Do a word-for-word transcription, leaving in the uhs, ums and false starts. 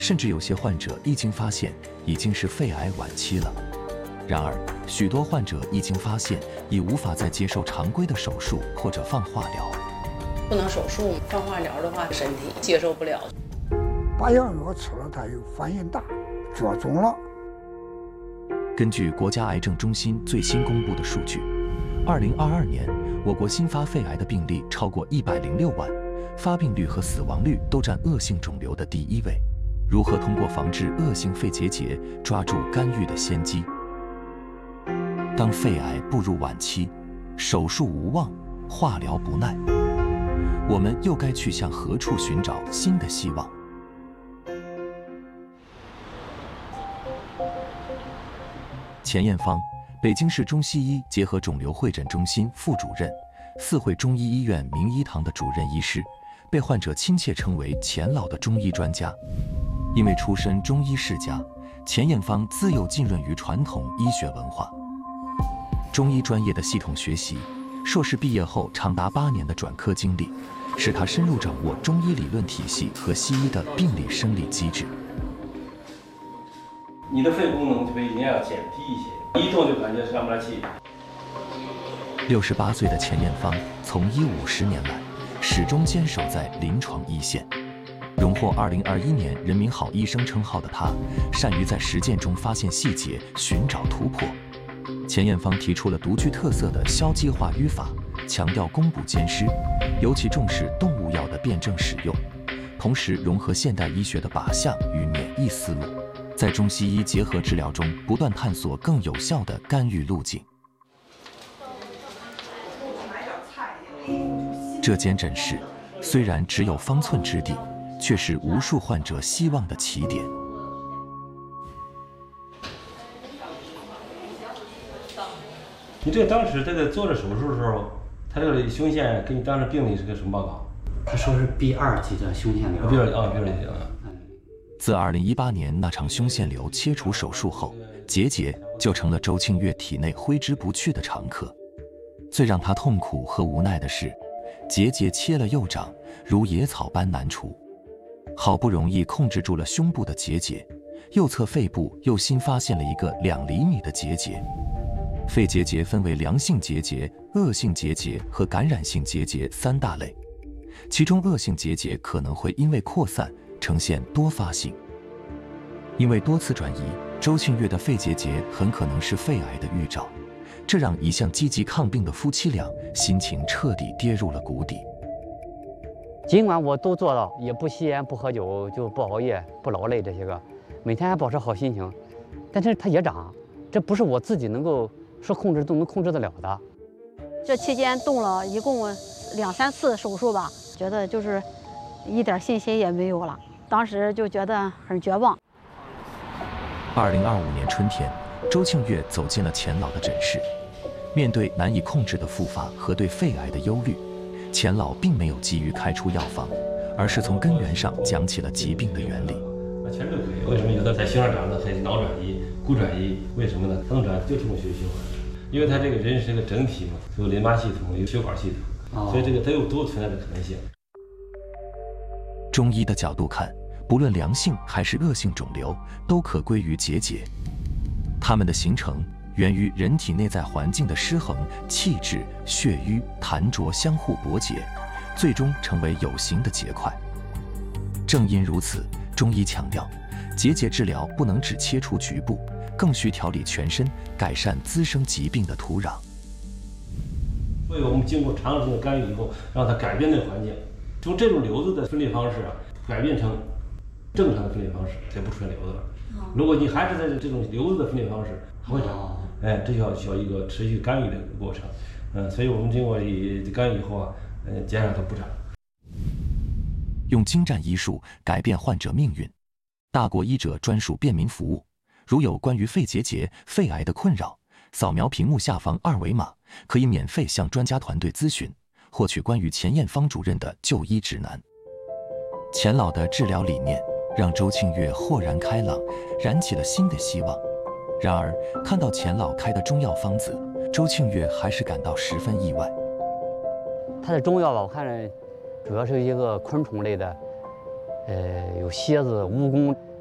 甚至有些患者一经发现，已经是肺癌晚期了。然而，许多患者一经发现，已无法再接受常规的手术或者放化疗。 不能手术，放化疗的话，身体接受不了。 把药药吃了，它有反应大，着肿了。 根据国家癌症中心最新公布的数据，二零二二年，我国新发肺癌的病例超过一百零六万，发病率和死亡率都占恶性肿瘤的第一位。如何通过防治恶性肺结节，抓住干预的先机？当肺癌步入晚期，手术无望，化疗不耐，我们又该去向何处寻找新的希望？钱艳芳，北京市中西医结合肿瘤会诊中心副主任，四惠中医医院名医堂的主任医师，被患者亲切称为钱老的中医专家。因为出身中医世家，钱艳芳自幼浸润于传统医学文化。中医专业的系统学习，硕士毕业后长达八年的转科经历，使他深入掌握中医理论体系和西医的病理生理机制。 你的肺功能就比人家要减低一些，一动就感觉上不来气。 六十八岁的钱艳芳，从医五十年来，始终坚守在临床一线。荣获二零二一年人民好医生称号的他，善于在实践中发现细节，寻找突破。钱艳芳提出了独具特色的消基化瘀法，强调攻补兼施，尤其重视动物药的辩证使用，同时融合现代医学的靶向与免疫思路，在中西医结合治疗中不断探索更有效的干预路径。这间诊室虽然只有方寸之地，却是无数患者希望的起点。 你这个当时在这做这手术的时候，他这个胸腺跟你当时病例是个什么报告？ 他说是 B 二级的胸腺瘤。 B 二啊 ，B 二级啊。 自二零一八年那场胸腺瘤切除手术后，结节就成了周庆月体内挥之不去的常客。最让他痛苦和无奈的是，结节切了又长，如野草般难除。好不容易控制住了胸部的结节，右侧肺部又新发现了一个两厘米的结节。肺结节分为良性结节、恶性结节和感染性结节三大类，其中恶性结节可能会因为扩散呈现多发性。因为多次转移，周庆月的肺结节很可能是肺癌的预兆，这让一向积极抗病的夫妻俩心情彻底跌入了谷底。 尽管我都做到，也不吸烟、不喝酒，就不熬夜、不劳累这些个，每天还保持好心情，但是它也长，这不是我自己能够说控制都能控制得了的。 这期间动了一共两三次手术吧，觉得就是一点信心也没有了，当时就觉得很绝望。 二零二五年春天，周庆月走进了钱老的诊室，面对难以控制的复发和对肺癌的忧虑，钱老并没有急于开出药方，而是从根源上讲起了疾病的原理。 全都可以，为什么有的在胸上长的还脑转移、骨转移？为什么呢？它能转就通过血液循环，因为它这个人是一个整体嘛，有淋巴系统，有血管系统，所以这个它有都存在着可能性。 中医的角度看，不论良性还是恶性肿瘤，都可归于结节。它们的形成源于人体内在环境的失衡，气滞、血瘀、痰浊相互搏结，最终成为有形的结块。正因如此，中医强调，结节治疗不能只切除局部，更需调理全身，改善滋生疾病的土壤。 所以我们经过长时间的干预以后，让它改变那个环境，从这种瘤子的分裂方式啊，改变成正常的分裂方式，才不出现瘤子了。如果你还是在这种瘤子的分裂方式，还会长。哎，这要需要一个持续干预的过程。嗯，所以我们经过干预以后啊，呃，减少它不长。 用精湛医术改变患者命运，大国医者专属便民服务。如有关于肺结节、肺癌的困扰，扫描屏幕下方二维码，可以免费向专家团队咨询，获取关于钱艳芳主任的就医指南。钱老的治疗理念让周庆月豁然开朗，燃起了新的希望。然而，看到钱老开的中药方子，周庆月还是感到十分意外。 他的中药吧，我看着主要是一个昆虫类的， 呃，有蝎子、蜈蚣。